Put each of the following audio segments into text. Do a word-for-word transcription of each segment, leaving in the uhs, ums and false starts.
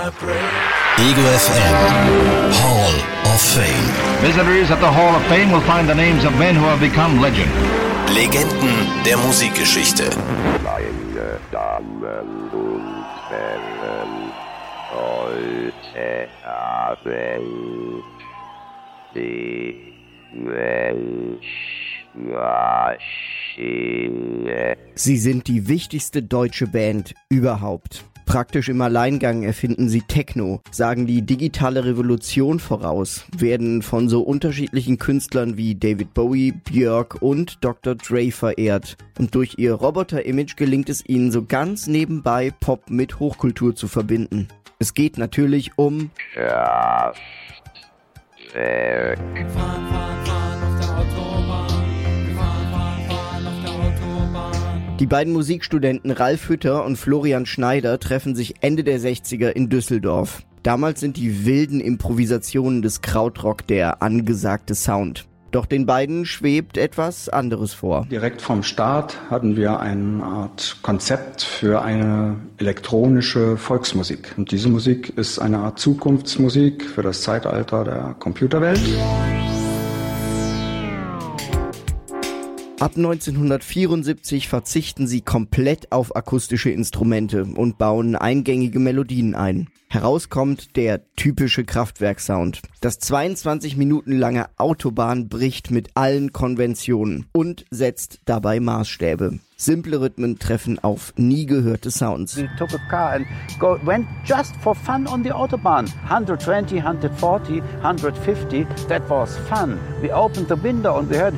Ego F M Hall of Fame. Visitors at the Hall of Fame will find the names of men who have become legend. Legenden der Musikgeschichte. Meine Damen und Herren, heute Abend die Menschmaschine. Sie sind die wichtigste deutsche Band überhaupt. Praktisch im Alleingang erfinden sie Techno, sagen die digitale Revolution voraus, werden von so unterschiedlichen Künstlern wie David Bowie, Björk und Doktor Dre verehrt. Und durch ihr Roboter-Image gelingt es ihnen so ganz nebenbei, Pop mit Hochkultur zu verbinden. Es geht natürlich um Kraftwerk. Die beiden Musikstudenten Ralf Hütter und Florian Schneider treffen sich Ende der sechziger in Düsseldorf. Damals sind die wilden Improvisationen des Krautrock der angesagte Sound. Doch den beiden schwebt etwas anderes vor. Direkt vom Start hatten wir eine Art Konzept für eine elektronische Volksmusik. Und diese Musik ist eine Art Zukunftsmusik für das Zeitalter der Computerwelt. Ab neunzehnhundertvierundsiebzig verzichten sie komplett auf akustische Instrumente und bauen eingängige Melodien ein. Herauskommt der typische Kraftwerk-Sound. Das zweiundzwanzig Minuten lange Autobahn bricht mit allen Konventionen und setzt dabei Maßstäbe. Simple Rhythmen treffen auf nie gehörte Sounds. We took a car and go, went just for fun on the Autobahn. one twenty, one forty, one fifty, that was fun. We opened the window and we heard...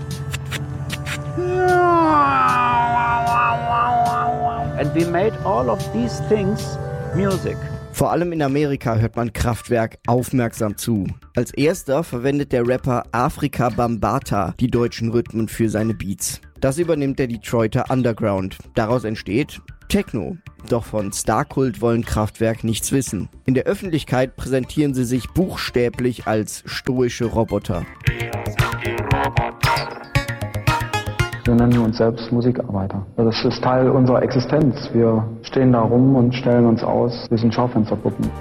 And we made all of these things music. Vor allem in Amerika hört man Kraftwerk aufmerksam zu. Als erster verwendet der Rapper Afrika Bambaataa die deutschen Rhythmen für seine Beats. Das übernimmt der Detroiter Underground. Daraus entsteht Techno. Doch von Starkult wollen Kraftwerk nichts wissen. In der Öffentlichkeit präsentieren sie sich buchstäblich als stoische Roboter. Wir nennen uns selbst Musikarbeiter. Das ist Teil unserer Existenz. Wir stehen da rum und stellen uns aus. Wir sind Schaufensterpuppen.